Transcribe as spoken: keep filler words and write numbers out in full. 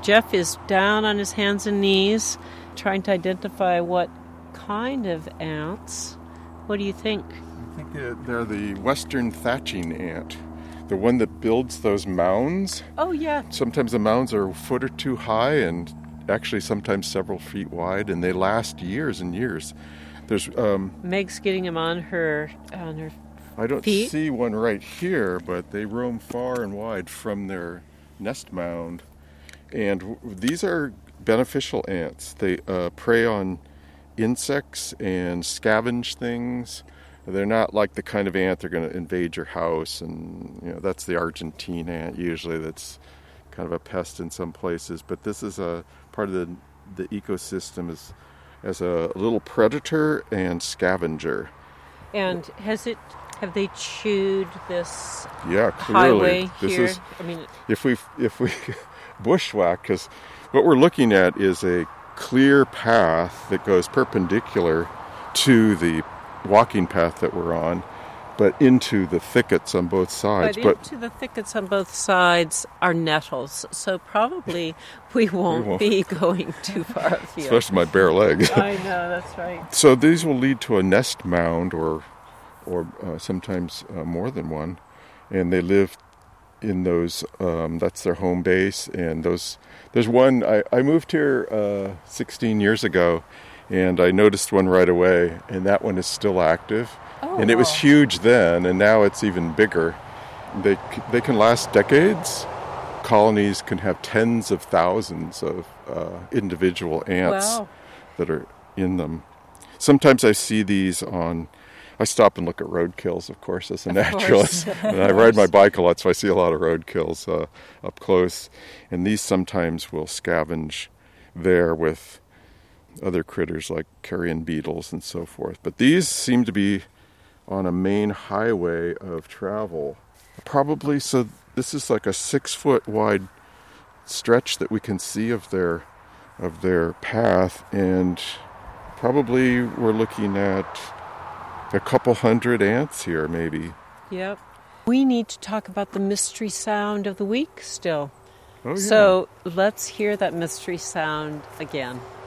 Jeff is down on his hands and knees trying to identify what kind of ants. What do you think? I think it, they're the western thatching ant, the one that builds those mounds. Oh, yeah. Sometimes the mounds are a foot or two high and actually sometimes several feet wide, and they last years and years. There's um, Meg's getting them on her on her I don't feet. see one right here, but they roam far and wide from their nest mound. And w- these are beneficial ants. They uh, prey on insects and scavenge things. They're not like the kind of ant they're going to invade your house, and you know that's the Argentine ant usually. That's kind of a pest in some places. But this is a part of the the ecosystem as as a little predator and scavenger. And has it? Have they chewed this Yeah, clearly. highway This here? is I mean, if we if we bushwhack, because what we're looking at is a clear path that goes perpendicular to the walking path that we're on, but into the thickets on both sides. but into the thickets on both sides are nettles, so probably we won't, won't. be going too far afield. Especially my bare legs. I know, that's right. So these will lead to a nest mound, or or uh, sometimes uh, more than one, and they live in those. Um, that's their home base. And those, there's one. I, I moved here uh, sixteen years ago, and I noticed one right away, and that one is still active. Oh, and it was wow. huge then, and now it's even bigger. They c- they can last decades. Colonies can have tens of thousands of uh, individual ants Wow. that are in them. Sometimes I see these on. I stop and look at roadkills, of course, as a Of naturalist. course. And I ride my bike a lot, so I see a lot of roadkills uh, up close. And these sometimes will scavenge there with other critters like carrion beetles and so forth. But these seem to be on a main highway of travel. Probably, so this is like a six-foot wide stretch that we can see of their of their path, and probably we're looking at a couple hundred ants here, maybe. Yep. We need to talk about the mystery sound of the week still. Oh, yeah. So let's hear that mystery sound again.